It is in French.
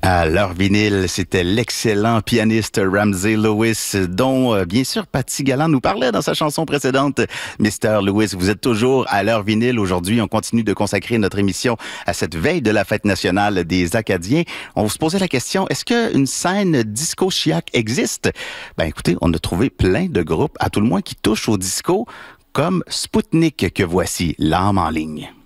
À leur vinyle, c'était l'excellent pianiste Ramsey Lewis, dont, bien sûr, Patty Galland nous parlait dans sa chanson précédente. Mr. Lewis, vous êtes toujours à leur vinyle. Aujourd'hui, on continue de consacrer notre émission à cette veille de la fête nationale des Acadiens. On se posait la question, est-ce qu'une scène disco-chiac existe? Ben, écoutez, on a trouvé plein de groupes, à tout le moins, qui touchent au disco, comme Spoutnik, que voici, l'âme en ligne.